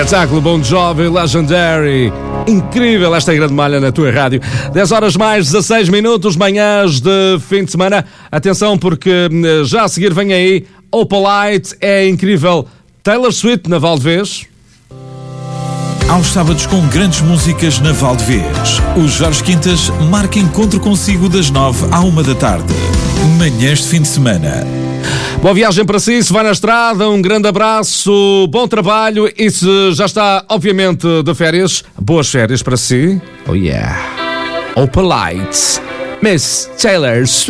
Espetáculo Bon Jovi, Legendary. Incrível esta grande malha na tua rádio. 10 horas mais 16 minutos, manhãs de fim de semana. Atenção, porque já a seguir vem aí Opalite, é incrível. Taylor Swift na Valdevez. Aos sábados com grandes músicas na Valdevez. O Jorge Quintas marca encontro consigo das 9 à 1 da tarde. Manhãs de fim de semana. Boa viagem para si, se vai na estrada, um grande abraço, bom trabalho e se já está, obviamente, de férias, boas férias para si. Oh yeah. Opalite, Miss Taylor Swift.